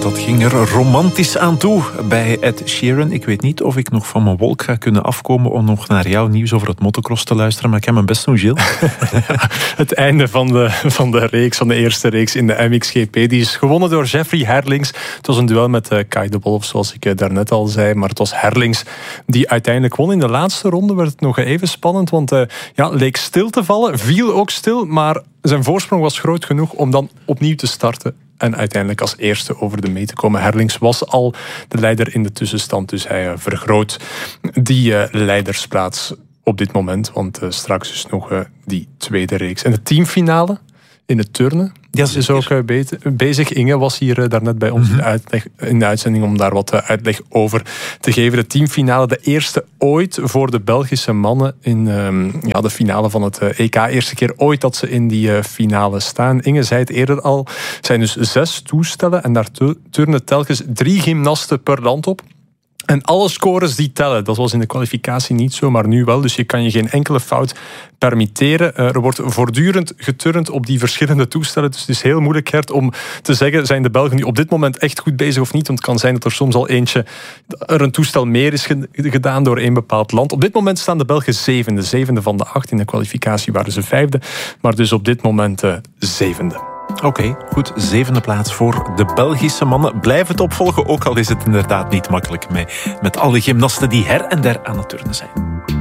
Dat ging er romantisch aan toe bij Ed Sheeran. Ik weet niet of ik nog van mijn wolk ga kunnen afkomen om nog naar jouw nieuws over het motocross te luisteren, maar ik heb mijn best doen, Gilles. Het einde van de reeks, van de eerste reeks in de MXGP. Die is gewonnen door Jeffrey Herlings. Het was een duel met Kai de Wolf, zoals ik daarnet al zei. Maar het was Herlings die uiteindelijk won. In de laatste ronde werd het nog even spannend, want leek stil te vallen. Viel ook stil, maar zijn voorsprong was groot genoeg om dan opnieuw te starten en uiteindelijk als eerste over de meet te komen. Herlings was al de leider in de tussenstand, dus hij vergroot die leidersplaats op dit moment. Want straks is nog die tweede reeks. En de teamfinale in het turnen is ook bezig. Inge was hier daarnet bij ons in de uitzending om daar wat uitleg over te geven. De teamfinale, de eerste ooit voor de Belgische mannen in de finale van het EK. Eerste keer ooit dat ze in die finale staan. Inge zei het eerder al, zijn dus 6 toestellen en daar turnen telkens 3 gymnasten per land op. En alle scores die tellen. Dat was in de kwalificatie niet zo, maar nu wel. Dus je kan je geen enkele fout permitteren. Er wordt voortdurend geturnd op die verschillende toestellen. Dus het is heel moeilijk, Gert, om te zeggen, zijn de Belgen nu op dit moment echt goed bezig of niet? Want het kan zijn dat er soms al een toestel meer is gedaan door één bepaald land. Op dit moment staan de Belgen zevende van de 8. In de kwalificatie waren ze 5e. Maar dus op dit moment 7e. Oké, goed. 7e plaats voor de Belgische mannen. Blijf het opvolgen, ook al is het inderdaad niet makkelijk met alle gymnasten die her en der aan het turnen zijn.